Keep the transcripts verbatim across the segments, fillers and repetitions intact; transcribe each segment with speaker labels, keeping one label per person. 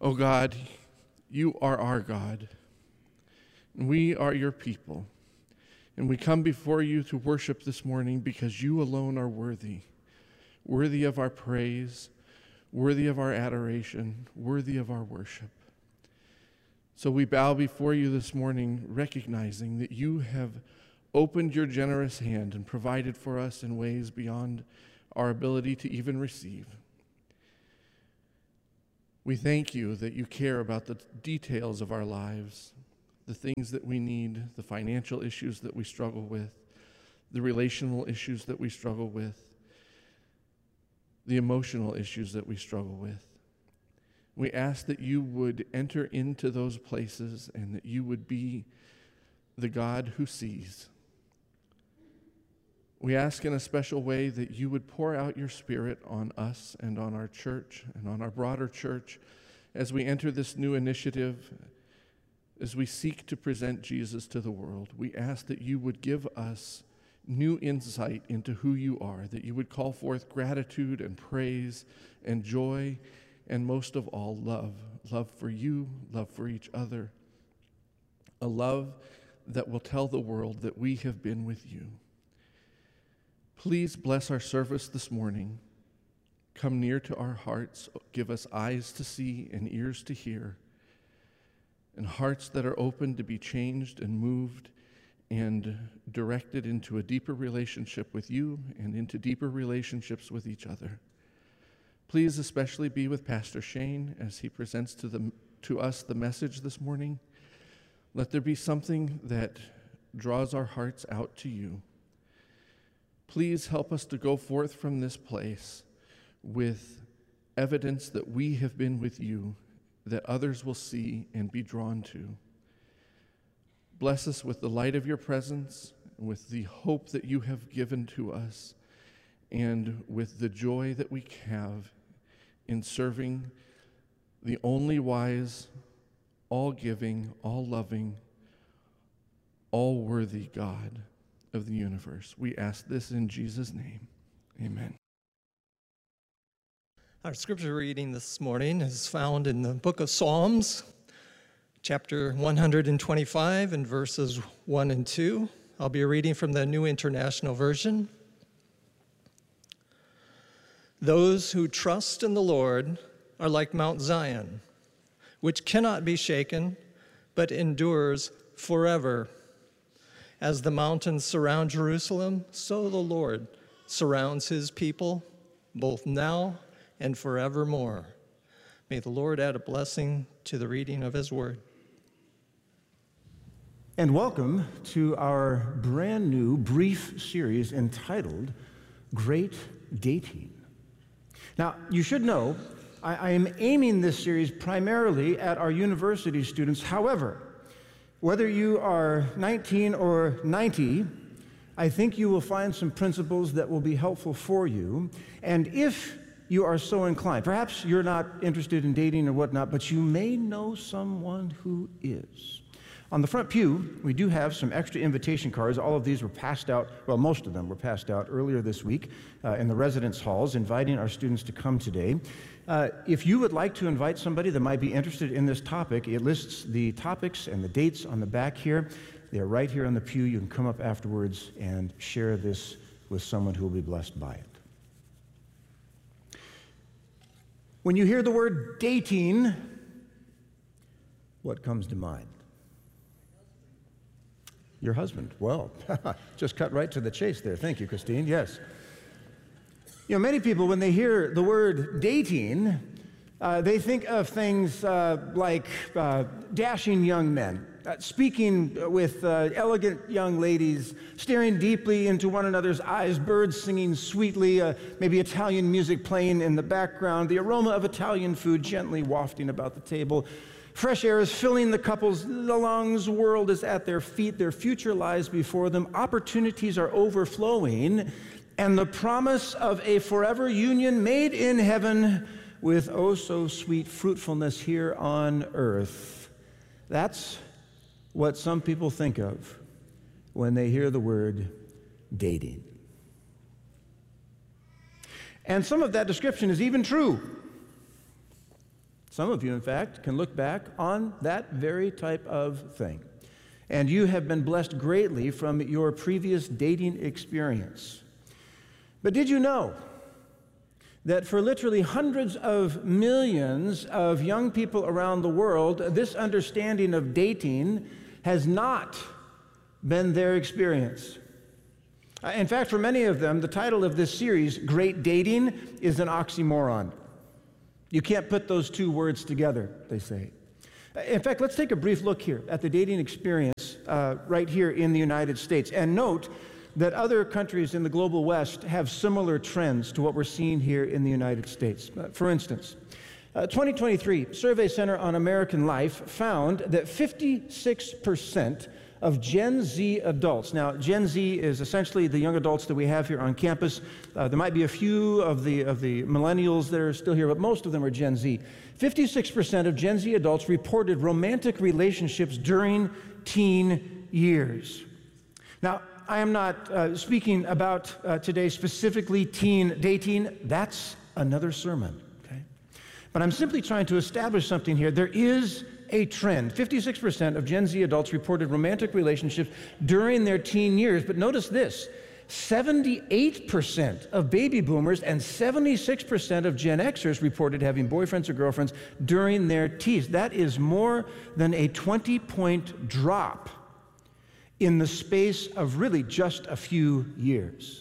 Speaker 1: Oh God, you are our God, and we are your people. And we come before you to worship this morning because you alone are worthy, worthy of our praise, worthy of our adoration, worthy of our worship. So we bow before you this morning, recognizing that you have opened your generous hand and provided for us in ways beyond our ability to even receive. We thank you that you care about the details of our lives, the things that we need, the financial issues that we struggle with, the relational issues that we struggle with, the emotional issues that we struggle with. We ask that you would enter into those places and that you would be the God who sees. We ask in a special way that you would pour out your Spirit on us and on our church and on our broader church as we enter this new initiative, as we seek to present Jesus to the world. We ask that you would give us new insight into who you are, that you would call forth gratitude and praise and joy, and most of all, love. Love for you, love for each other, a love that will tell the world that we have been with you. Please bless our service this morning. Come near to our hearts. Give us eyes to see and ears to hear, and hearts that are open to be changed and moved and directed into a deeper relationship with you and into deeper relationships with each other. Please especially be with Pastor Shane as he presents to, the, to us the message this morning. Let there be something that draws our hearts out to you. Please help us to go forth from this place with evidence that we have been with you, that others will see and be drawn to. Bless us with the light of your presence, with the hope that you have given to us, and with the joy that we have in serving the only wise, all-giving, all-loving, all-worthy God of the universe. We ask this in Jesus' name. Amen.
Speaker 2: Our scripture reading this morning is found in the book of Psalms, chapter one hundred twenty-five and verses one and two. I'll be reading from the New International Version. Those who trust in the Lord are like Mount Zion, which cannot be shaken, but endures forever. As the mountains surround Jerusalem, so the Lord surrounds his people, both now and forevermore. May the Lord add a blessing to the reading of his word.
Speaker 3: And welcome to our brand new brief series entitled Great Dating. Now, you should know, I, I am aiming this series primarily at our university students. However, whether you are nineteen or ninety, I think you will find some principles that will be helpful for you. And if you are so inclined, perhaps you're not interested in dating or whatnot, but you may know someone who is. On the front pew, we do have some extra invitation cards. All of these were passed out, well, most of them were passed out earlier this week uh, in the residence halls, inviting our students to come today. Uh, if you would like to invite somebody that might be interested in this topic, it lists the topics and the dates on the back here. They're right here on the pew. You can come up afterwards and share this with someone who will be blessed by it. When you hear the word dating, what comes to mind? Your husband. Well, just cut right to the chase there. Thank you, Christine. Yes. You know, many people, when they hear the word dating, uh, they think of things uh, like uh, dashing young men, uh, speaking with uh, elegant young ladies, staring deeply into one another's eyes, birds singing sweetly, uh, maybe Italian music playing in the background, the aroma of Italian food gently wafting about the table. Fresh air is filling the couple's lungs, world is at their feet, their future lies before them, opportunities are overflowing, and the promise of a forever union made in heaven with oh so sweet fruitfulness here on earth. That's what some people think of when they hear the word dating. And some of that description is even true. Some of you, in fact, can look back on that very type of thing. And you have been blessed greatly from your previous dating experience. But did you know that for literally hundreds of millions of young people around the world, this understanding of dating has not been their experience? In fact, for many of them, the title of this series, Great Dating, is an oxymoron. You can't put those two words together, they say. In fact, let's take a brief look here at the dating experience uh, right here in the United States, and note that other countries in the global West have similar trends to what we're seeing here in the United States. Uh, for instance, uh, twenty twenty-three Survey Center on American Life found that fifty-six percent of Gen Z adults. Now, Gen Z is essentially the young adults that we have here on campus. Uh, there might be a few of the, of the millennials that are still here, but most of them are Gen Z. fifty-six percent of Gen Z adults reported romantic relationships during teen years. Now, I am not uh, speaking about uh, today specifically teen dating. That's another sermon, okay? But I'm simply trying to establish something here. There is a trend. fifty-six percent of Gen Z adults reported romantic relationships during their teen years. But notice this, seventy-eight percent of baby boomers and seventy-six percent of Gen Xers reported having boyfriends or girlfriends during their teens. That is more than a twenty-point drop in the space of really just a few years.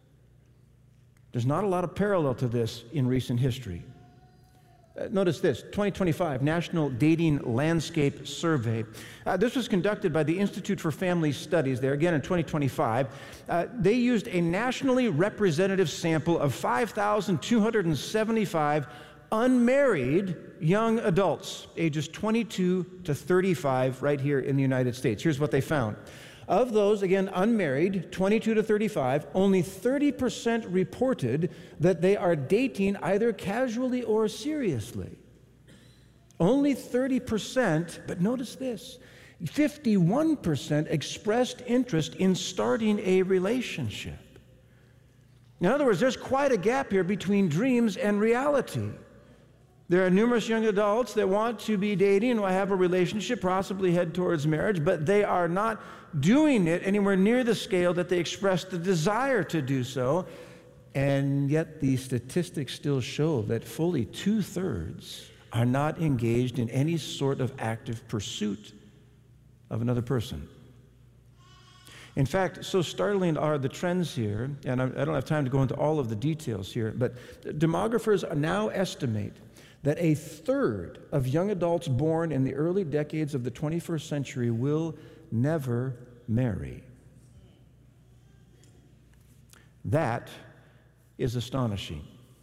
Speaker 3: There's not a lot of parallel to this in recent history. Uh, notice this, twenty twenty-five National Dating Landscape Survey. Uh, this was conducted by the Institute for Family Studies there, again in twenty twenty-five. Uh, they used a nationally representative sample of five thousand two hundred seventy-five unmarried young adults, ages twenty-two to thirty-five, right here in the United States. Here's what they found. Of those, again, unmarried, twenty-two to thirty-five, only thirty percent reported that they are dating either casually or seriously. Only thirty percent, but notice this, fifty-one percent expressed interest in starting a relationship. In other words, there's quite a gap here between dreams and reality. There are numerous young adults that want to be dating or have a relationship, possibly head towards marriage, but they are not doing it anywhere near the scale that they express the desire to do so. And yet the statistics still show that fully two-thirds are not engaged in any sort of active pursuit of another person. In fact, so startling are the trends here, and I don't have time to go into all of the details here, but demographers now estimate that a third of young adults born in the early decades of the twenty-first century will never marry. That is astonishing.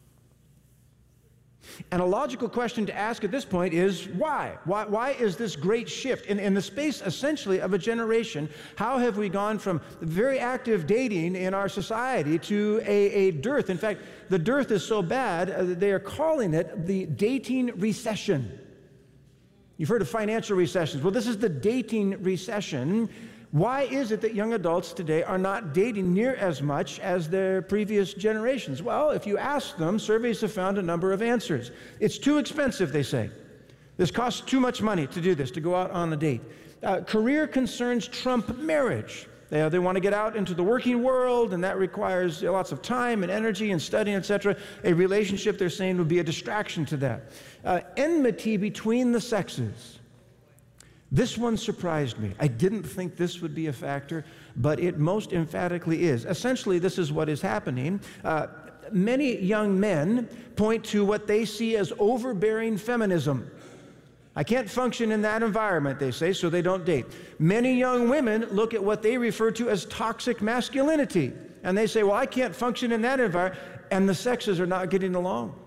Speaker 3: And a logical question to ask at this point is why? Why, why is this great shift? In, in the space, essentially, of a generation, how have we gone from very active dating in our society to a, a dearth? In fact, the dearth is so bad uh, that they are calling it the dating recession. You've heard of financial recessions. Well, this is the dating recession. Why is it that young adults today are not dating near as much as their previous generations? Well, if you ask them, surveys have found a number of answers. It's too expensive, they say. This costs too much money to do this, to go out on a date. Uh, career concerns trump marriage. They, uh, they want to get out into the working world, and that requires uh, lots of time and energy and studying, et cetera. A relationship, they're saying, would be a distraction to that. Uh, enmity between the sexes. This one surprised me. I didn't think this would be a factor, but it most emphatically is. Essentially, this is what is happening. Uh, many young men point to what they see as overbearing feminism. I can't function in that environment, they say, so they don't date. Many young women look at what they refer to as toxic masculinity, and they say, well, I can't function in that environment, and the sexes are not getting along.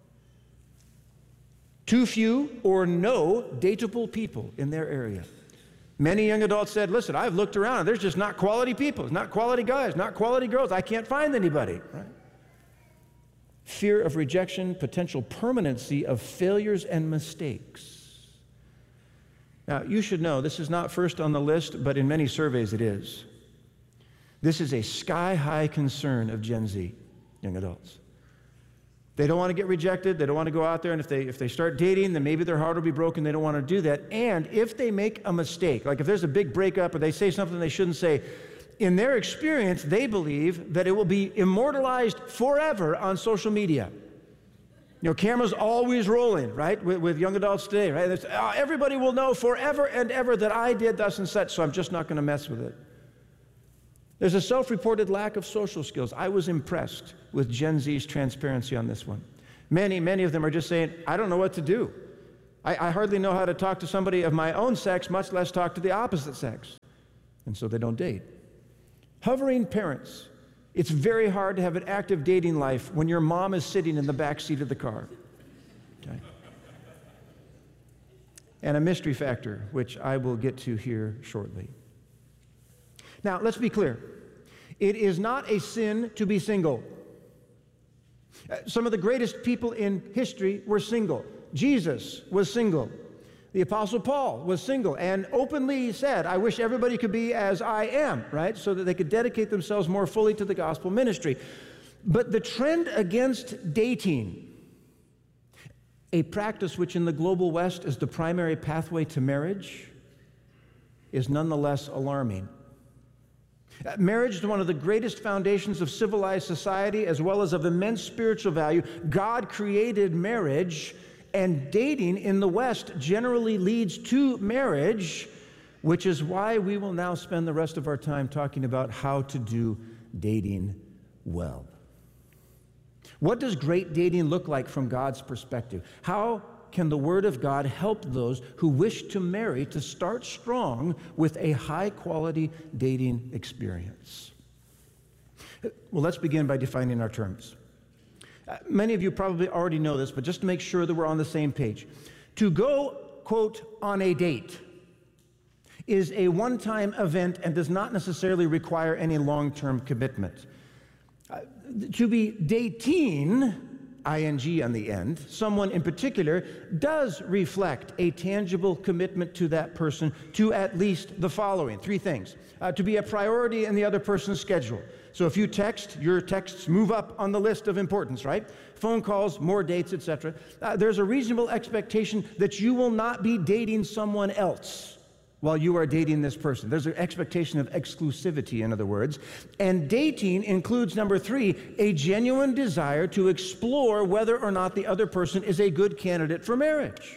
Speaker 3: Too few or no dateable people in their area. Many young adults said, listen, I've looked around, there's just not quality people, not quality guys, not quality girls, I can't find anybody, right? Fear of rejection, potential permanency of failures and mistakes. Now, you should know this is not first on the list, but in many surveys it is. This is a sky-high concern of Gen Z, young adults. They don't want to get rejected. They don't want to go out there. And if they, if they start dating, then maybe their heart will be broken. They don't want to do that. And if they make a mistake, like if there's a big breakup or they say something they shouldn't say, in their experience, they believe that it will be immortalized forever on social media. You know, cameras always rolling, right, with, with young adults today, right? It's, oh, everybody will know forever and ever that I did thus and such, so I'm just not going to mess with it. There's a self-reported lack of social skills. I was impressed with Gen Z's transparency on this one. Many, many of them are just saying, I don't know what to do. I, I hardly know how to talk to somebody of my own sex, much less talk to the opposite sex. And so they don't date. Hovering parents. It's very hard to have an active dating life when your mom is sitting in the back seat of the car. Okay? And a mystery factor, which I will get to here shortly. Now, let's be clear. It is not a sin to be single. Some of the greatest people in history were single. Jesus was single. The Apostle Paul was single and openly said, I wish everybody could be as I am, right? So that they could dedicate themselves more fully to the gospel ministry. But the trend against dating, a practice which in the global West is the primary pathway to marriage, is nonetheless alarming. Marriage is one of the greatest foundations of civilized society as well as of immense spiritual value. God created marriage, and dating in the West generally leads to marriage, which is why we will now spend the rest of our time talking about how to do dating well. What does great dating look like from God's perspective? How can the Word of God help those who wish to marry to start strong with a high-quality dating experience? Well, let's begin by defining our terms. Uh, many of you probably already know this, but just to make sure that we're on the same page. To go, quote, on a date is a one-time event and does not necessarily require any long-term commitment. Uh, to be dating, I N G on the end, someone in particular, does reflect a tangible commitment to that person to at least the following, three things. Uh, to be a priority in the other person's schedule. So if you text, your texts move up on the list of importance, right? Phone calls, more dates, et cetera. Uh, there's a reasonable expectation that you will not be dating someone else while you are dating this person. There's an expectation of exclusivity, in other words. And dating includes, number three, a genuine desire to explore whether or not the other person is a good candidate for marriage.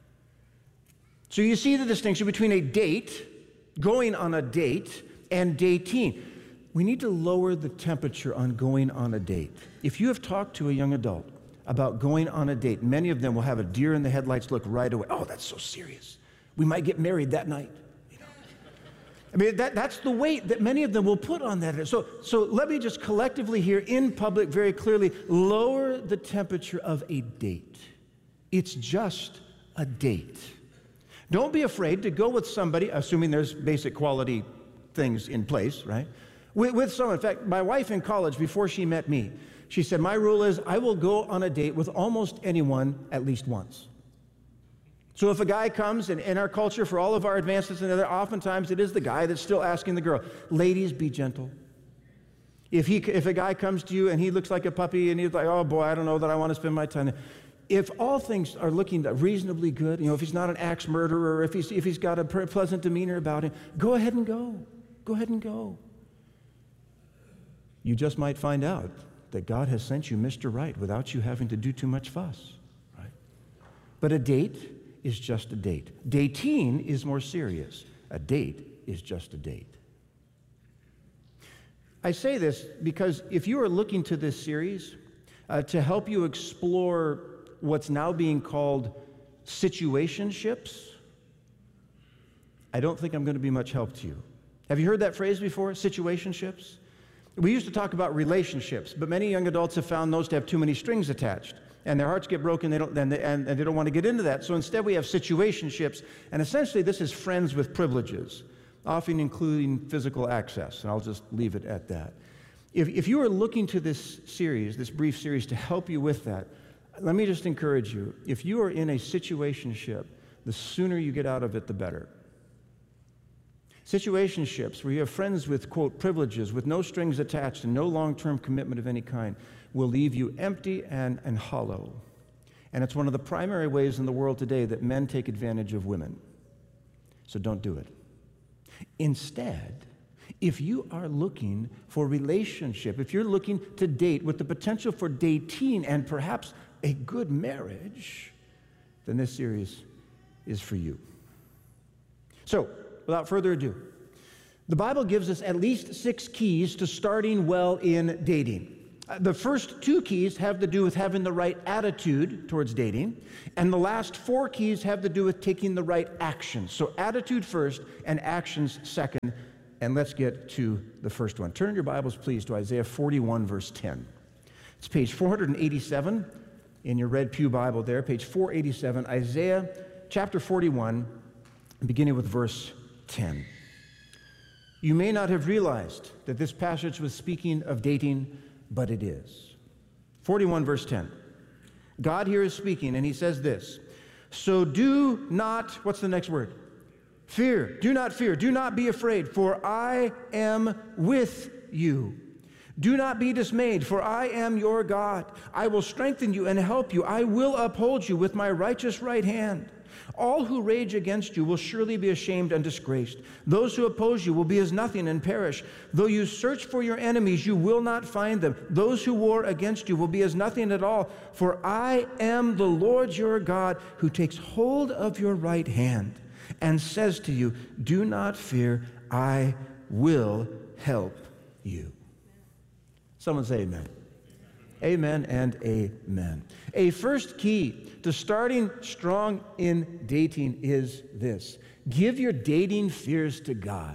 Speaker 3: So you see the distinction between a date, going on a date, and dating. We need to lower the temperature on going on a date. If you have talked to a young adult about going on a date, many of them will have a deer in the headlights look right away. Oh, that's so serious. We might get married that night. You know? I mean, that, that's the weight that many of them will put on that. So, so let me just collectively here in public very clearly lower the temperature of a date. It's just a date. Don't be afraid to go with somebody, assuming there's basic quality things in place, right? With, with someone. In fact, my wife in college, before she met me, she said, my rule is I will go on a date with almost anyone at least once. So if a guy comes, and in our culture, for all of our advances and other, oftentimes it is the guy that's still asking the girl, ladies, be gentle. If he, if a guy comes to you and he looks like a puppy and he's like, oh boy, I don't know that I want to spend my time. If all things are looking reasonably good, you know, if he's not an axe murderer, if he's, if he's got a pleasant demeanor about him, go ahead and go. Go ahead and go. You just might find out that God has sent you Mister Right without you having to do too much fuss, right? But a date is just a date. Dating is more serious. A date is just a date. I say this because if you are looking to this series uh, to help you explore what's now being called situationships, I don't think I'm going to be much help to you. Have you heard that phrase before, situationships? We used to talk about relationships, but many young adults have found those to have too many strings attached, and their hearts get broken, they don't, and, they, and, and they don't want to get into that. So instead we have situationships, and essentially this is friends with privileges, often including physical access, and I'll just leave it at that. If, if you are looking to this series, this brief series, to help you with that, let me just encourage you, if you are in a situationship, the sooner you get out of it, the better. Situationships where you have friends with, quote, privileges, with no strings attached and no long-term commitment of any kind, will leave you empty and, and hollow. And it's one of the primary ways in the world today that men take advantage of women. So don't do it. Instead, if you are looking for relationship, if you're looking to date with the potential for dating and perhaps a good marriage, then this series is for you. So, without further ado, the Bible gives us at least six keys to starting well in dating. The first two keys have to do with having the right attitude towards dating, and the last four keys have to do with taking the right actions. So attitude first and actions second, and let's get to the first one. Turn your Bibles, please, to Isaiah forty-one, verse ten. It's page four eighty-seven in your Red Pew Bible there, page four eighty-seven, Isaiah chapter forty-one, beginning with verse ten. You may not have realized that this passage was speaking of dating, but it is. forty-one, verse ten. God here is speaking, and he says this, so do not, what's the next word? Fear. Do not fear. Do not be afraid, for I am with you. Do not be dismayed, for I am your God. I will strengthen you and help you. I will uphold you with my righteous right hand. All who rage against you will surely be ashamed and disgraced. Those who oppose you will be as nothing and perish. Though you search for your enemies, you will not find them. Those who war against you will be as nothing at all. For I am the Lord your God, who takes hold of your right hand and says to you, do not fear, I will help you. Someone say amen. Amen and amen. A first key to starting strong in dating is this. Give your dating fears to God.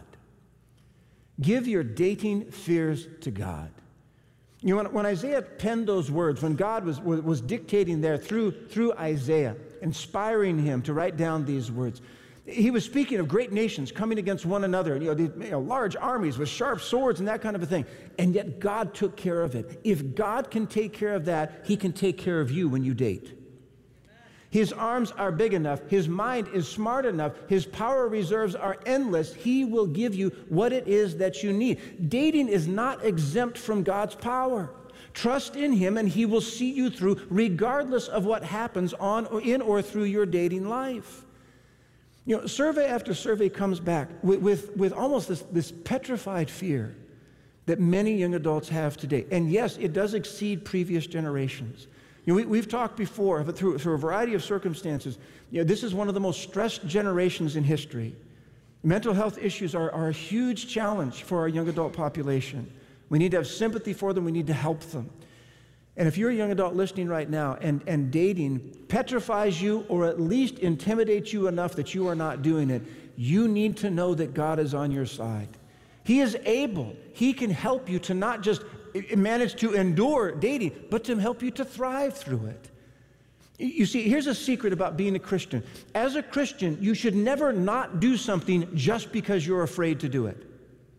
Speaker 3: Give your dating fears to God. You know, when, when Isaiah penned those words, when God was, was, was dictating there through, through Isaiah, inspiring him to write down these words, he was speaking of great nations coming against one another, you know, these, you know, large armies with sharp swords and that kind of a thing. And yet God took care of it. If God can take care of that, he can take care of you when you date. His arms are big enough. His mind is smart enough. His power reserves are endless. He will give you what it is that you need. Dating is not exempt from God's power. Trust in him and he will see you through regardless of what happens on or in or through your dating life. You know, survey after survey comes back with, with, with almost this, this petrified fear that many young adults have today. And yes, it does exceed previous generations. You know, we, we've talked before through, through a variety of circumstances. You know, this is one of the most stressed generations in history. Mental health issues are, are a huge challenge for our young adult population. We need to have sympathy for them. We need to help them. And if you're a young adult listening right now and, and dating petrifies you or at least intimidates you enough that you are not doing it, you need to know that God is on your side. He is able. He can help you to not just manage to endure dating, but to help you to thrive through it. You see, here's a secret about being a Christian. As a Christian, you should never not do something just because you're afraid to do it.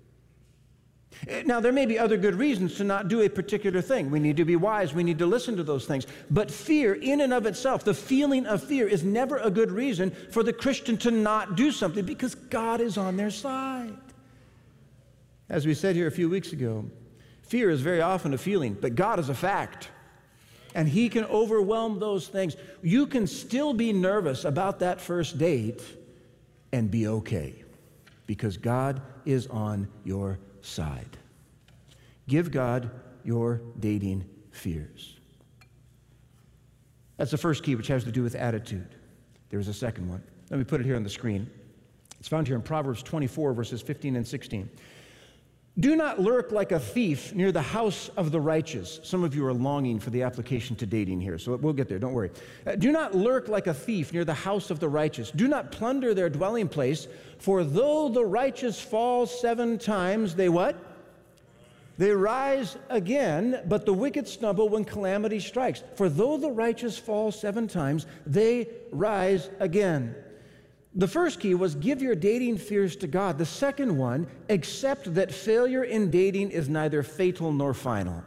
Speaker 3: Now, there may be other good reasons to not do a particular thing. We need to be wise. We need to listen to those things. But fear, in and of itself, the feeling of fear is never a good reason for the Christian to not do something because God is on their side. As we said here a few weeks ago, fear is very often a feeling, but God is a fact. And he can overwhelm those things. You can still be nervous about that first date and be okay because God is on your side. Give God your dating fears. That's the first key, which has to do with attitude. There's a second one. Let me put it here on the screen. It's found here in Proverbs twenty-four, verses fifteen and sixteen. Do not lurk like a thief near the house of the righteous. Some of you are longing for the application to dating here, so we'll get there, don't worry. Uh, do not lurk like a thief near the house of the righteous. Do not plunder their dwelling place, for though the righteous fall seven times, they what? They rise again, but the wicked stumble when calamity strikes. For though the righteous fall seven times, they rise again. The first key was give your dating fears to God. The second one, accept that failure in dating is neither fatal nor final.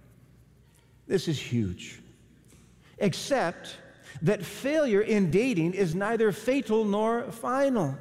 Speaker 3: This is huge. Accept that failure in dating is neither fatal nor final.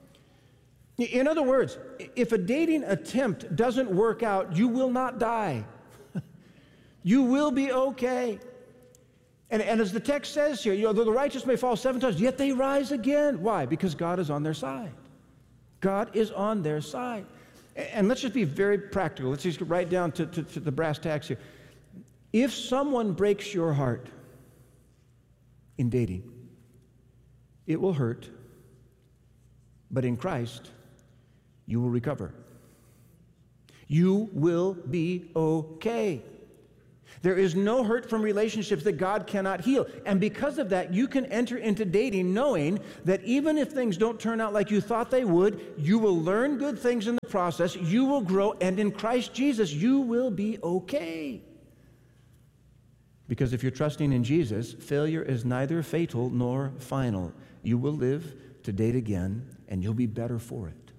Speaker 3: In other words, if a dating attempt doesn't work out, you will not die. You will be okay. And, and as the text says here, you know, the righteous may fall seven times, yet they rise again. Why? Because God is on their side. God is on their side. And let's just be very practical. Let's just get right down to, to, to the brass tacks here. If someone breaks your heart in dating, it will hurt, but in Christ, you will recover. You will be okay. There is no hurt from relationships that God cannot heal. And because of that, you can enter into dating knowing that even if things don't turn out like you thought they would, you will learn good things in the process, you will grow, and in Christ Jesus, you will be okay. Because if you're trusting in Jesus, failure is neither fatal nor final. You will live to date again, and you'll be better for it.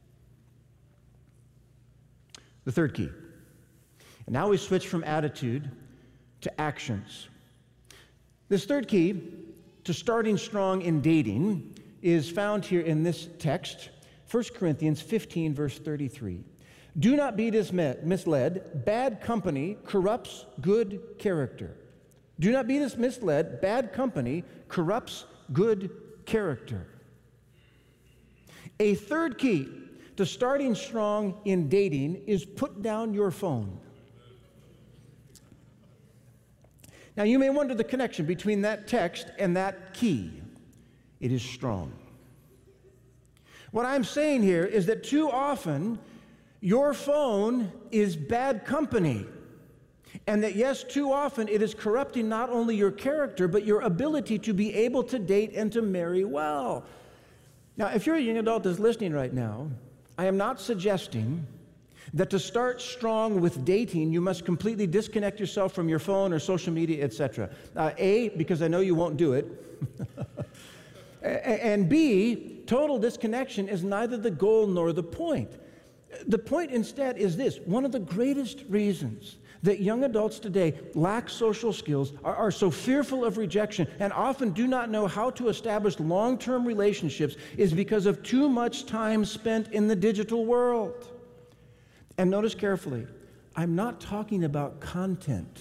Speaker 3: The third key. And now we switch from attitude to actions. This third key to starting strong in dating is found here in this text, First Corinthians fifteen, verse thirty-three. Do not be misled. Bad company corrupts good character. Do not be misled. Bad company corrupts good character. A third key to starting strong in dating is put down your phone. Now, you may wonder the connection between that text and that key. It is strong. What I'm saying here is that too often, your phone is bad company. And that, yes, too often it is corrupting not only your character, but your ability to be able to date and to marry well. Now, if you're a young adult that's listening right now, I am not suggesting that to start strong with dating, you must completely disconnect yourself from your phone or social media, et cetera. Uh, A, because I know you won't do it. And B, total disconnection is neither the goal nor the point. The point instead is this: one of the greatest reasons that young adults today lack social skills, are, are so fearful of rejection, and often do not know how to establish long-term relationships is because of too much time spent in the digital world. And notice carefully, I'm not talking about content.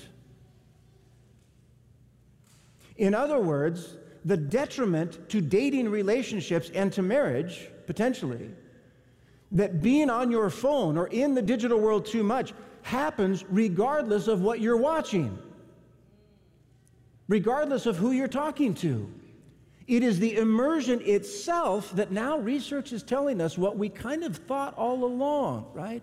Speaker 3: In other words, the detriment to dating relationships and to marriage, potentially, that being on your phone or in the digital world too much happens regardless of what you're watching, regardless of who you're talking to. It is the immersion itself that now research is telling us what we kind of thought all along, right?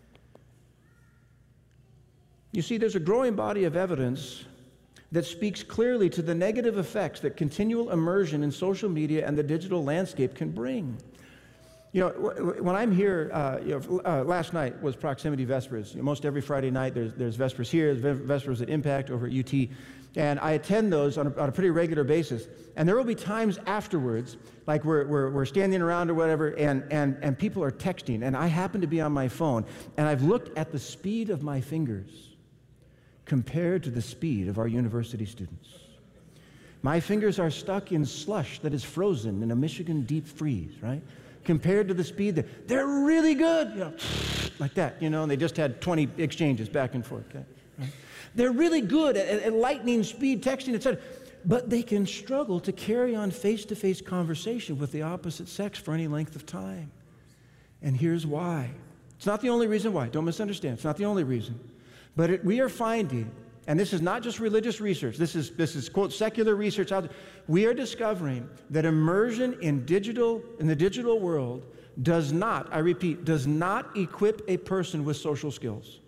Speaker 3: You see, there's a growing body of evidence that speaks clearly to the negative effects that continual immersion in social media and the digital landscape can bring. You know, when I'm here, uh, you know, uh, last night was Proximity Vespers. You know, most every Friday night there's, there's Vespers here, there's Vespers at Impact over at U T, and I attend those on a, on a pretty regular basis. And there will be times afterwards, like we're, we're, we're standing around or whatever, and, and, and people are texting, and I happen to be on my phone, and I've looked at the speed of my fingers compared to the speed of our university students. My fingers are stuck in slush that is frozen in a Michigan deep freeze, right? Compared to the speed, that they're really good, you know, like that, you know, and they just had twenty exchanges back and forth. Okay? Right? They're really good at, at lightning speed texting, et cetera, but they can struggle to carry on face-to-face conversation with the opposite sex for any length of time. And here's why. It's not the only reason why. Don't misunderstand. It's not the only reason. But it, we are finding, and this is not just religious research, this is, this is, quote, secular research out there. We are discovering that immersion in digital, in the digital world does not, I repeat, does not equip a person with social skills.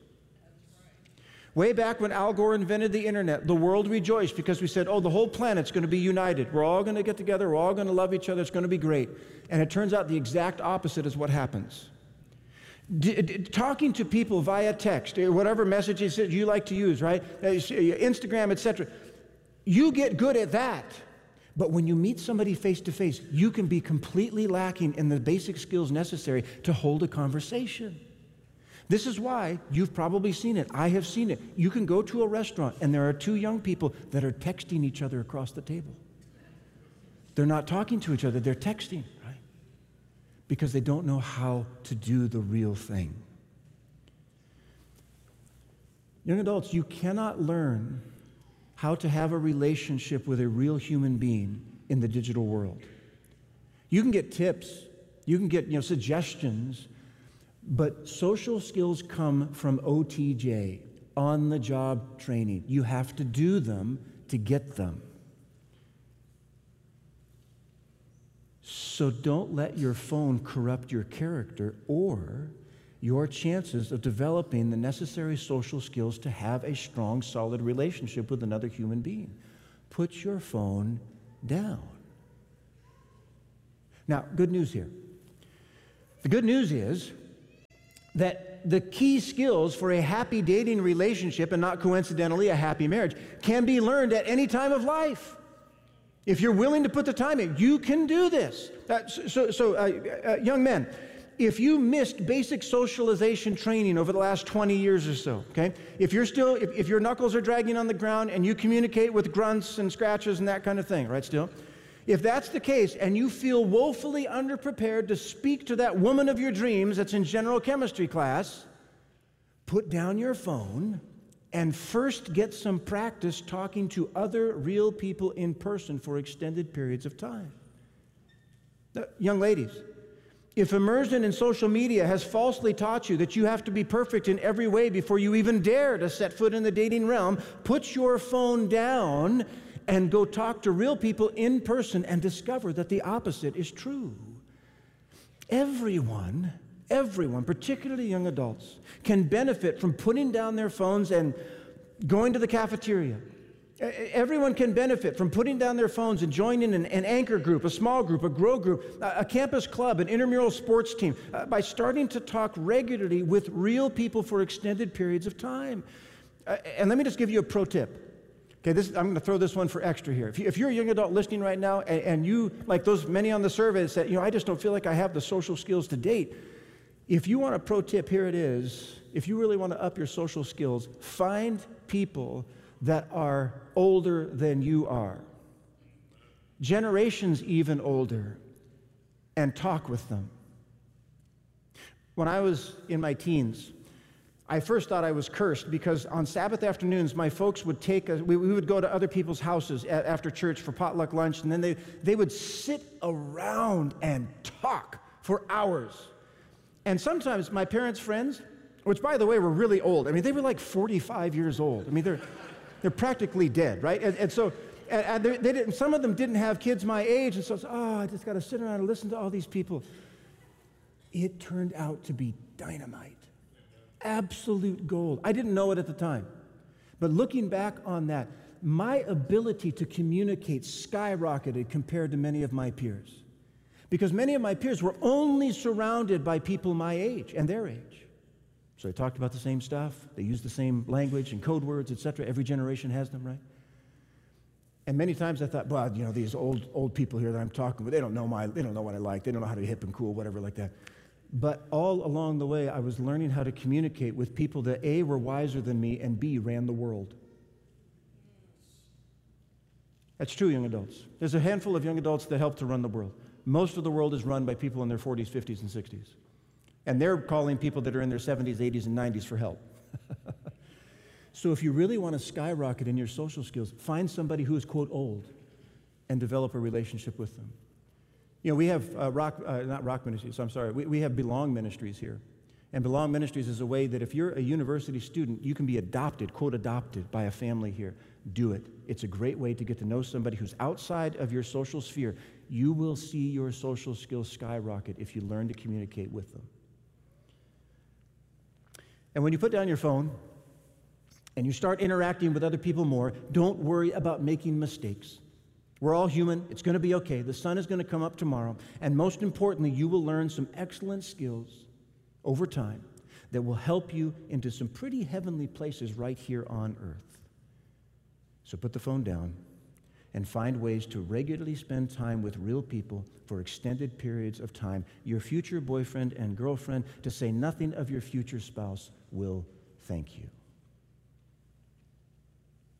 Speaker 3: Way back when Al Gore invented the internet, the world rejoiced because we said, oh, the whole planet's going to be united. We're all going to get together. We're all going to love each other. It's going to be great. And it turns out the exact opposite is what happens. D- d- talking to people via text, or whatever messages that you like to use, right? Instagram, et cetera. You get good at that. But when you meet somebody face to face, you can be completely lacking in the basic skills necessary to hold a conversation. This is why you've probably seen it. I have seen it. You can go to a restaurant and there are two young people that are texting each other across the table. They're not talking to each other, they're texting. Because they don't know how to do the real thing. Young adults, you cannot learn how to have a relationship with a real human being in the digital world. You can get tips, you can get, you know, suggestions, but social skills come from O T J, on-the-job training. You have to do them to get them. So don't let your phone corrupt your character or your chances of developing the necessary social skills to have a strong, solid relationship with another human being. Put your phone down. Now, good news here. The good news is that the key skills for a happy dating relationship, and not coincidentally a happy marriage, can be learned at any time of life. If you're willing to put the time in, you can do this. Uh, so, so uh, uh, young men, if you missed basic socialization training over the last twenty years or so, okay? If you're still, if, if your knuckles are dragging on the ground and you communicate with grunts and scratches and that kind of thing, right, still? If that's the case and you feel woefully underprepared to speak to that woman of your dreams that's in general chemistry class, put down your phone and first get some practice talking to other real people in person for extended periods of time. Now, young ladies, if immersion in social media has falsely taught you that you have to be perfect in every way before you even dare to set foot in the dating realm, put your phone down and go talk to real people in person and discover that the opposite is true. Everyone, everyone, particularly young adults, can benefit from putting down their phones and going to the cafeteria. Everyone can benefit from putting down their phones and joining an, an anchor group, a small group, a grow group, a, a campus club, an intramural sports team, uh, by starting to talk regularly with real people for extended periods of time. Uh, and let me just give you a pro tip. Okay, this, I'm going to throw this one for extra here. If, you, if you're a young adult listening right now, and, and you, like those many on the survey that said, you know, I just don't feel like I have the social skills to date. If you want a pro tip, here it is. If you really want to up your social skills, find people that are older than you are, generations even older, and talk with them. When I was in my teens, I first thought I was cursed because on Sabbath afternoons, my folks would take us, we, we would go to other people's houses a, after church for potluck lunch, and then they, they would sit around and talk for hours. And sometimes my parents' friends, which by the way were really old, I mean, they were like forty-five years old. I mean, they're, they're practically dead, right? And, and so, and, and they, they didn't, some of them didn't have kids my age, and so it's, oh, I just got to sit around and listen to all these people. It turned out to be dynamite. Absolute gold. I didn't know it at the time. But looking back on that, my ability to communicate skyrocketed compared to many of my peers. Because many of my peers were only surrounded by people my age and their age. So they talked about the same stuff. They used the same language and code words, et cetera. Every generation has them, right? And many times I thought, well, you know, these old old people here that I'm talking with, they don't know my, they don't know what I like. They don't know how to be hip and cool, whatever like that. But all along the way, I was learning how to communicate with people that A, were wiser than me, and B, ran the world. That's true, young adults. There's a handful of young adults that help to run the world. Most of the world is run by people in their forties, fifties, and sixties. And they're calling people that are in their seventies, eighties, and nineties for help. So if you really want to skyrocket in your social skills, find somebody who is, quote, old, and develop a relationship with them. You know, we have uh, rock, uh, not rock ministries, I'm sorry, we, we have Belong Ministries here. And Belong Ministries is a way that if you're a university student, you can be adopted, quote, adopted by a family here. Do it. It's a great way to get to know somebody who's outside of your social sphere. You will see your social skills skyrocket if you learn to communicate with them. And when you put down your phone and you start interacting with other people more, don't worry about making mistakes. We're all human. It's going to be okay. The sun is going to come up tomorrow. And most importantly, you will learn some excellent skills over time that will help you into some pretty heavenly places right here on earth. So put the phone down and find ways to regularly spend time with real people for extended periods of time. Your future boyfriend and girlfriend, to say nothing of your future spouse, will thank you.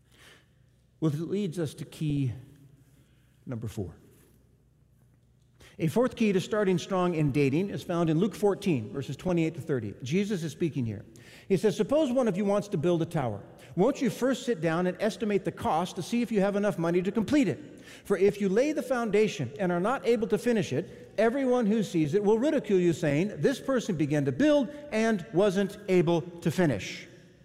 Speaker 3: Well, it leads us to key number four. A fourth key to starting strong in dating is found in Luke fourteen, verses twenty-eight to thirty. Jesus is speaking here. He says, suppose one of you wants to build a tower. Won't you first sit down and estimate the cost to see if you have enough money to complete it? For if you lay the foundation and are not able to finish it, everyone who sees it will ridicule you, saying, this person began to build and wasn't able to finish.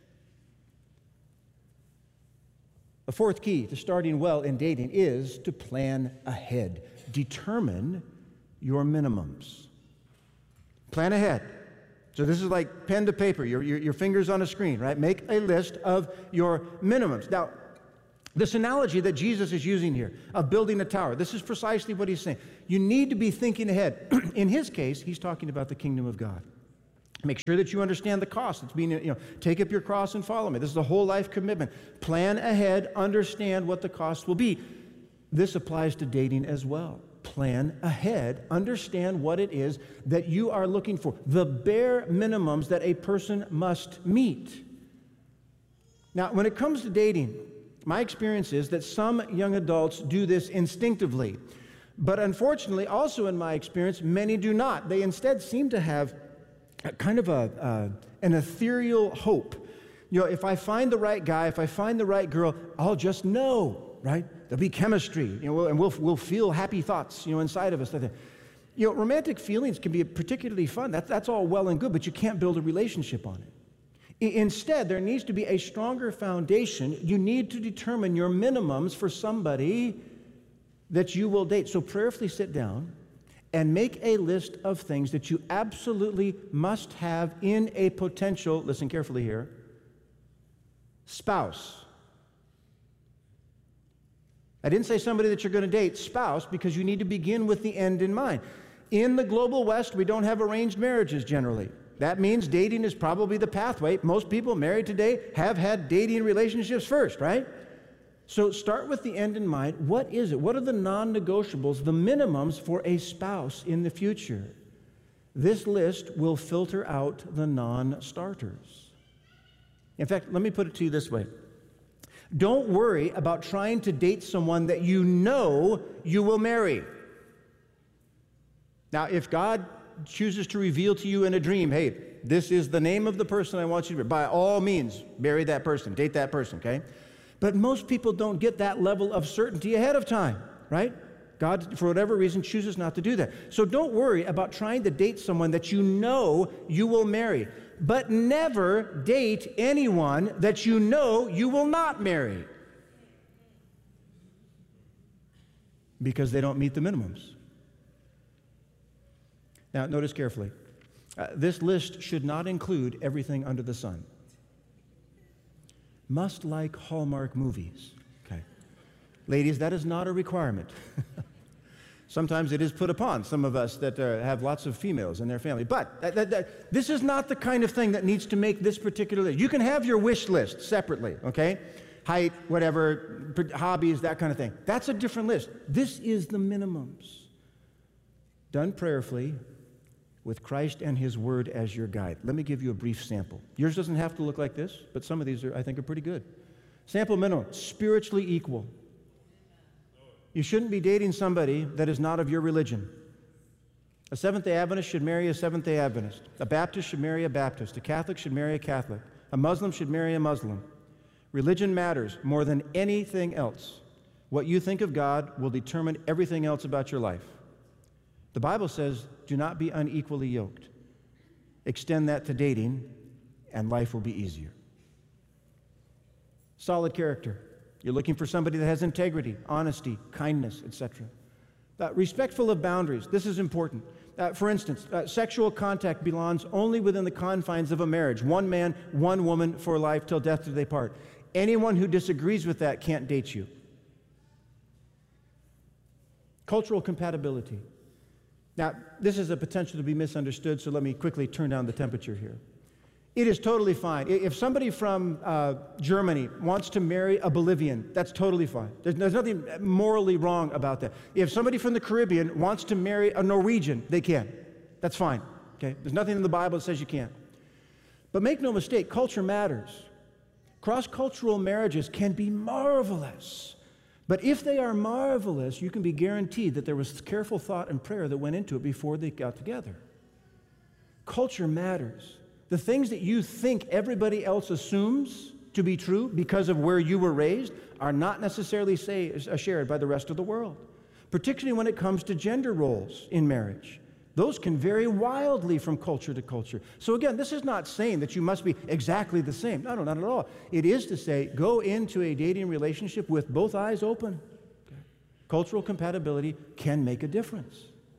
Speaker 3: A fourth key to starting well in dating is to plan ahead. Determine your minimums. Plan ahead. So this is like pen to paper, your, your, your fingers on a screen, right? Make a list of your minimums. Now, this analogy that Jesus is using here of building a tower, this is precisely what he's saying. You need to be thinking ahead. In his case, he's talking about the kingdom of God. Make sure that you understand the cost. It's being, you know, take up your cross and follow me. This is a whole life commitment. Plan ahead, understand what the cost will be. This applies to dating as well. Plan ahead, understand what it is that you are looking for, the bare minimums that a person must meet. Now, when it comes to dating, my experience is that some young adults do this instinctively, but unfortunately, also in my experience, many do not. They instead seem to have a kind of a, uh, an ethereal hope. You know, if I find the right guy, if I find the right girl, I'll just know, right? There'll be chemistry, you know, and we'll, we'll feel happy thoughts, you know, inside of us. You know, romantic feelings can be particularly fun. That's, that's all well and good, but you can't build a relationship on it. I, instead, there needs to be a stronger foundation. You need to determine your minimums for somebody that you will date. So prayerfully sit down and make a list of things that you absolutely must have in a potential, listen carefully here, spouse. I didn't say somebody that you're going to date, spouse, because you need to begin with the end in mind. In the global West, we don't have arranged marriages generally. That means dating is probably the pathway. Most people married today have had dating relationships first, right? So start with the end in mind. What is it? What are the non-negotiables, the minimums for a spouse in the future? This list will filter out the non-starters. In fact, let me put it to you this way. Don't worry about trying to date someone that you know you will marry. Now, if God chooses to reveal to you in a dream, hey, this is the name of the person I want you to marry, by all means, marry that person, date that person, okay? But most people don't get that level of certainty ahead of time, right? God, for whatever reason, chooses not to do that. So don't worry about trying to date someone that you know you will marry. But never date anyone that you know you will not marry, because they don't meet the minimums. Now, notice carefully. Uh, this list should not include everything under the sun. Must like Hallmark movies. Okay. Ladies, that is not a requirement. Sometimes it is put upon some of us that uh, have lots of females in their family. But that, that, that, this is not the kind of thing that needs to make this particular list. You can have your wish list separately, okay? Height, whatever, hobbies, that kind of thing. That's a different list. This is the minimums. Done prayerfully with Christ and His Word as your guide. Let me give you a brief sample. Yours doesn't have to look like this, but some of these are, I think, are pretty good. Sample minimum, spiritually equal. You shouldn't be dating somebody that is not of your religion. A Seventh-day Adventist should marry a Seventh-day Adventist. A Baptist should marry a Baptist. A Catholic should marry a Catholic. A Muslim should marry a Muslim. Religion matters more than anything else. What you think of God will determine everything else about your life. The Bible says, do not be unequally yoked. Extend that to dating, and life will be easier. Solid character. You're looking for somebody that has integrity, honesty, kindness, et cetera. Uh, respectful of boundaries. This is important. Uh, for instance, uh, sexual contact belongs only within the confines of a marriage. One man, one woman for life till death do they part. Anyone who disagrees with that can't date you. Cultural compatibility. Now, this is a potential to be misunderstood, so let me quickly turn down the temperature here. It is totally fine. If somebody from uh, Germany wants to marry a Bolivian, that's totally fine. There's, there's nothing morally wrong about that. If somebody from the Caribbean wants to marry a Norwegian, they can. That's fine. Okay? There's nothing in the Bible that says you can't. But make no mistake, culture matters. Cross-cultural marriages can be marvelous. But if they are marvelous, you can be guaranteed that there was careful thought and prayer that went into it before they got together. Culture matters. The things that you think everybody else assumes to be true because of where you were raised are not necessarily say, shared by the rest of the world, particularly when it comes to gender roles in marriage. Those can vary wildly from culture to culture. So again, this is not saying that you must be exactly the same. No, no, not at all. It is to say, go into a dating relationship with both eyes open. Okay. Cultural compatibility can make a difference.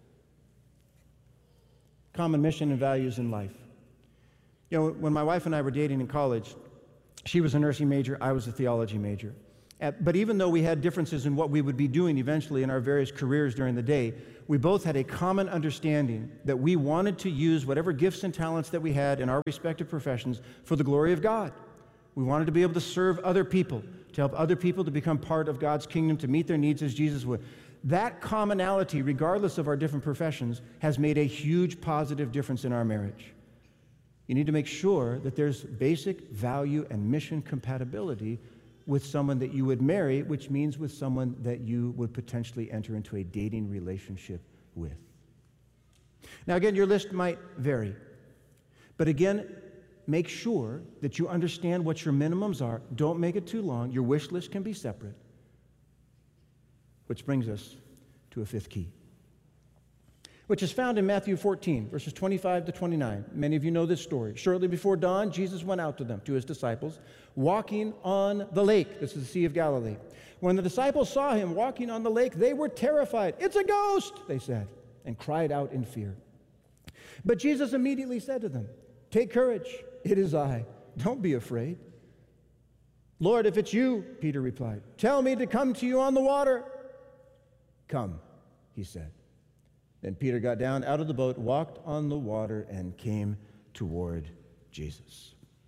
Speaker 3: Common mission and values in life. You know, when my wife and I were dating in college, she was a nursing major, I was a theology major. But even though we had differences in what we would be doing eventually in our various careers during the day, we both had a common understanding that we wanted to use whatever gifts and talents that we had in our respective professions for the glory of God. We wanted to be able to serve other people, to help other people to become part of God's kingdom, to meet their needs as Jesus would. That commonality, regardless of our different professions, has made a huge positive difference in our marriage. You need to make sure that there's basic value and mission compatibility with someone that you would marry, which means with someone that you would potentially enter into a dating relationship with. Now again, your list might vary, but again, make sure that you understand what your minimums are. Don't make it too long. Your wish list can be separate. Which brings us to a fifth key, which is found in Matthew fourteen, verses twenty-five to twenty-nine. Many of you know this story. Shortly before dawn, Jesus went out to them, to his disciples, walking on the lake. This is the Sea of Galilee. When the disciples saw him walking on the lake, they were terrified. "It's a ghost," they said, and cried out in fear. But Jesus immediately said to them, "Take courage, it is I. Don't be afraid." "Lord, if it's you," Peter replied, "tell me to come to you on the water." "Come," he said. Then Peter got down out of the boat, walked on the water, and came toward Jesus.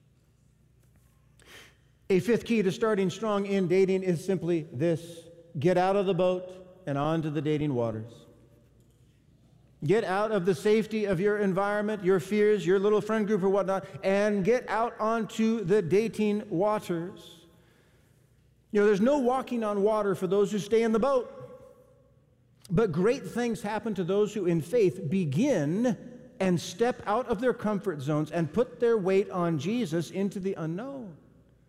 Speaker 3: A fifth key to starting strong in dating is simply this: get out of the boat and onto the dating waters. Get out of the safety of your environment, your fears, your little friend group or whatnot, and get out onto the dating waters. You know, there's no walking on water for those who stay in the boat. But great things happen to those who in faith begin and step out of their comfort zones and put their weight on Jesus into the unknown.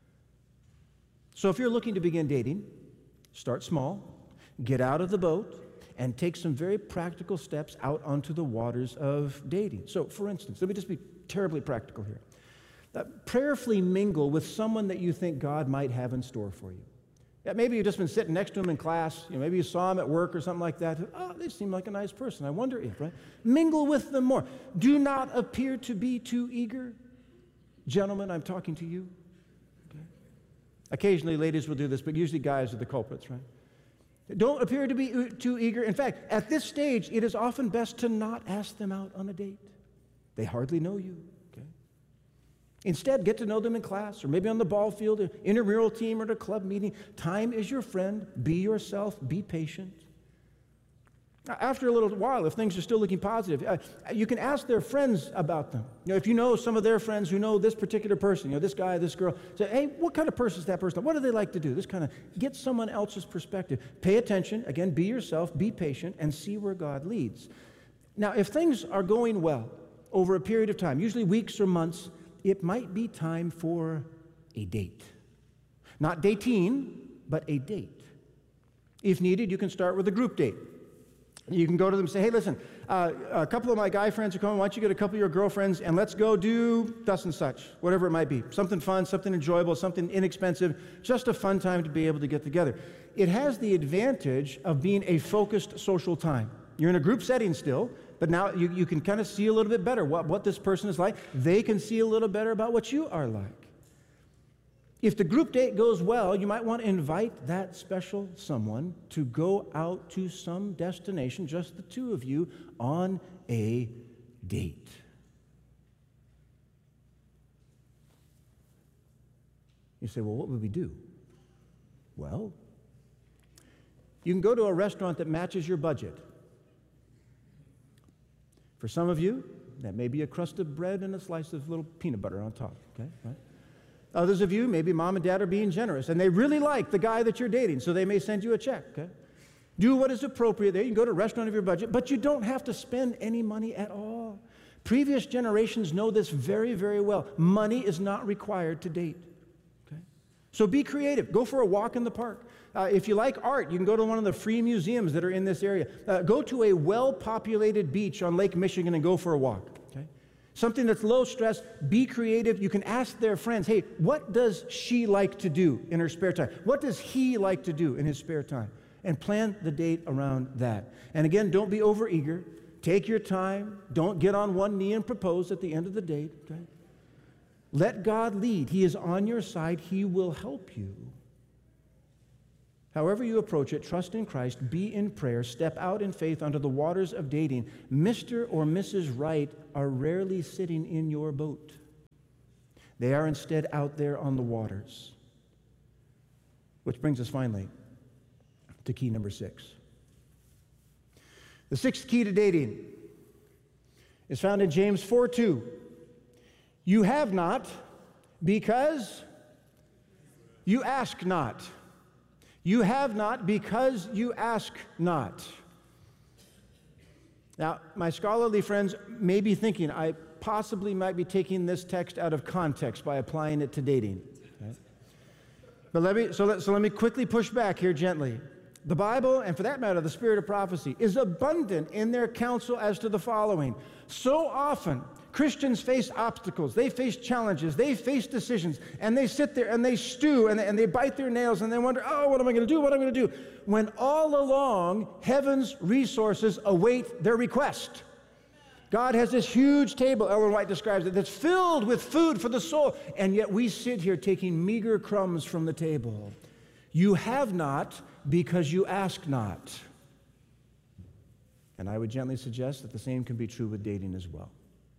Speaker 3: So if you're looking to begin dating, start small, get out of the boat, and take some very practical steps out onto the waters of dating. So for instance, let me just be terribly practical here. Uh, prayerfully mingle with someone that you think God might have in store for you. Yeah, maybe you've just been sitting next to him in class. You know, maybe you saw him at work or something like that. Oh, they seem like a nice person. I wonder if, right? Mingle with them more. Do not appear to be too eager. Gentlemen, I'm talking to you. Okay. Occasionally, ladies will do this, but usually guys are the culprits, right? Don't appear to be too eager. In fact, at this stage, it is often best to not ask them out on a date. They hardly know you. Instead, get to know them in class or maybe on the ball field, an intramural team, or at a club meeting. Time is your friend. Be yourself. Be patient. After a little while, if things are still looking positive, uh, you can ask their friends about them. You know, if you know some of their friends who know this particular person, you know, this guy, this girl, say, hey, what kind of person is that person? What do they like to do? This kind of, get someone else's perspective. Pay attention. Again, be yourself. Be patient and see where God leads. Now, if things are going well over a period of time, usually weeks or months, it might be time for a date. Not dating, but a date. If needed, you can start with a group date. You can go to them and say, hey, listen, uh, a couple of my guy friends are coming. Why don't you get a couple of your girlfriends and let's go do thus and such, whatever it might be. Something fun, something enjoyable, something inexpensive, just a fun time to be able to get together. It has the advantage of being a focused social time. You're in a group setting still, but now you, you can kind of see a little bit better what, what this person is like. They can see a little better about what you are like. If the group date goes well, you might want to invite that special someone to go out to some destination, just the two of you, on a date. You say, well, what would we do? Well, you can go to a restaurant that matches your budget. For some of you, that may be a crust of bread and a slice of little peanut butter on top, okay? Right? Others of you, maybe mom and dad are being generous, and they really like the guy that you're dating, so they may send you a check, okay? Do what is appropriate there. You can go to a restaurant of your budget, but you don't have to spend any money at all. Previous generations know this very, very well. Money is not required to date, okay? So be creative. Go for a walk in the park. Uh, if you like art, you can go to one of the free museums that are in this area. Uh, go to a well-populated beach on Lake Michigan and go for a walk, okay? Something that's low stress. Be creative. You can ask their friends, hey, what does she like to do in her spare time? What does he like to do in his spare time? And plan the date around that. And again, don't be overeager. Take your time. Don't get on one knee and propose at the end of the date, okay? Let God lead. He is on your side. He will help you. However you approach it, trust in Christ, be in prayer, step out in faith onto the waters of dating. Mister or Missus Right are rarely sitting in your boat. They are instead out there on the waters. Which brings us finally to key number six. The sixth key to dating is found in James four two. You have not because you ask not. You have not because you ask not. Now, my scholarly friends may be thinking, I possibly might be taking this text out of context by applying it to dating. Okay? But let me, so, let, so let me quickly push back here gently. The Bible, and for that matter, the spirit of prophecy, is abundant in their counsel as to the following. So often, Christians face obstacles, they face challenges, they face decisions, and they sit there and they stew and they, and they bite their nails and they wonder, oh, what am I going to do? What am I going to do? When all along, heaven's resources await their request. God has this huge table, Ellen White describes it, that's filled with food for the soul, and yet we sit here taking meager crumbs from the table. You have not because you ask not. And I would gently suggest that the same can be true with dating as well.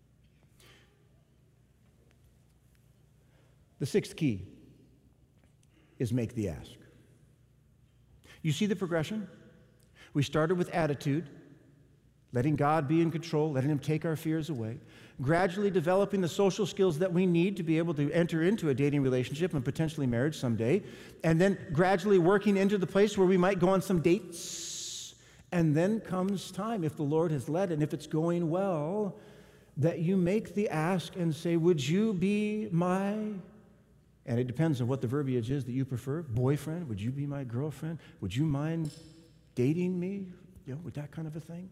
Speaker 3: The sixth key is make the ask. You see the progression? We started with attitude, letting God be in control, letting Him take our fears away, gradually developing the social skills that we need to be able to enter into a dating relationship and potentially marriage someday, and then gradually working into the place where we might go on some dates, and then comes time, if the Lord has led and if it's going well, that you make the ask and say, would you be my... And it depends on what the verbiage is that you prefer. Boyfriend, would you be my girlfriend? Would you mind dating me? You know, with that kind of a thing.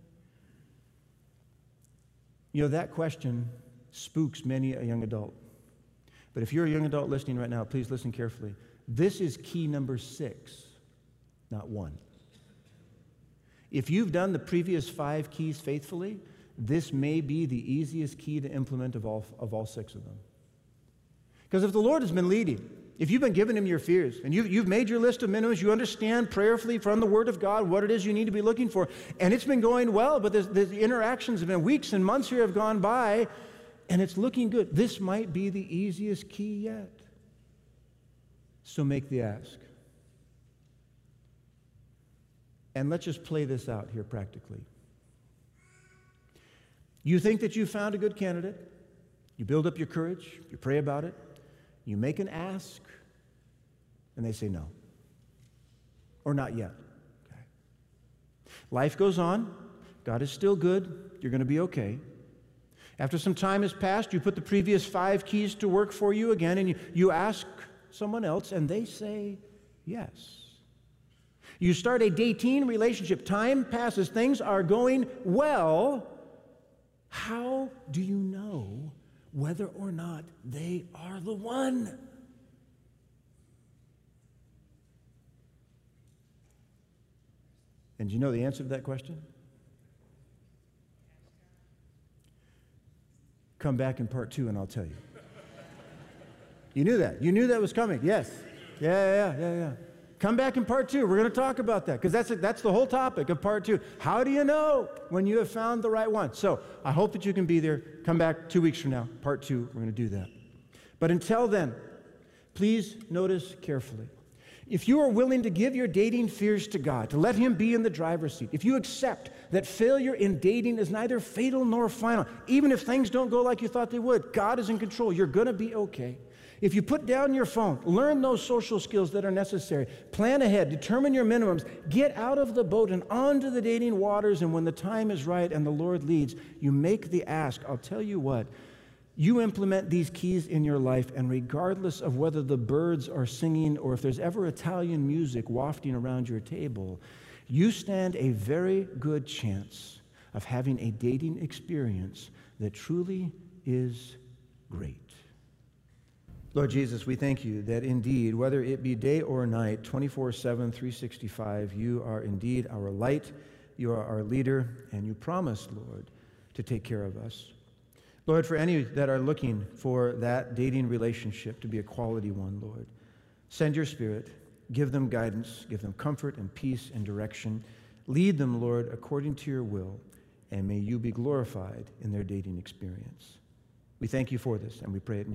Speaker 3: You know, that question spooks many a young adult. But if you're a young adult listening right now, please listen carefully. This is key number six, not one. If you've done the previous five keys faithfully, this may be the easiest key to implement of all, of all six of them. Because if the Lord has been leading, if you've been giving Him your fears, and you've, you've made your list of minimums, you understand prayerfully from the Word of God what it is you need to be looking for, and it's been going well, but the interactions have been weeks and months here have gone by, and it's looking good. This might be the easiest key yet. So make the ask. And let's just play this out here practically. You think that you found a good candidate. You build up your courage. You pray about it. You make an ask, and they say no. Or not yet. Okay. Life goes on. God is still good. You're going to be okay. After some time has passed, you put the previous five keys to work for you again, and you, you ask someone else, and they say yes. You start a dating relationship. Time passes. Things are going well. How do you know whether or not they are the one? And do you know the answer to that question? Come back in part two and I'll tell you. You knew that. You knew that was coming. Yes. Yeah, yeah, yeah, yeah. Come back in part two. We're going to talk about that because that's, that's the whole topic of part two. How do you know when you have found the right one? So I hope that you can be there. Come back two weeks from now. Part two, we're going to do that. But until then, please notice carefully. If you are willing to give your dating fears to God, to let Him be in the driver's seat, if you accept that failure in dating is neither fatal nor final, even if things don't go like you thought they would, God is in control. You're going to be okay. If you put down your phone, learn those social skills that are necessary, plan ahead, determine your minimums, get out of the boat and onto the dating waters, and when the time is right and the Lord leads, you make the ask. I'll tell you what, you implement these keys in your life, and regardless of whether the birds are singing or if there's ever Italian music wafting around your table, you stand a very good chance of having a dating experience that truly is great. Lord Jesus, we thank you that indeed, whether it be day or night, twenty-four seven, three sixty-five, you are indeed our light, you are our leader, and you promise, Lord, to take care of us. Lord, for any that are looking for that dating relationship to be a quality one, Lord, send your Spirit, give them guidance, give them comfort and peace and direction. Lead them, Lord, according to your will, and may you be glorified in their dating experience. We thank you for this, and we pray it in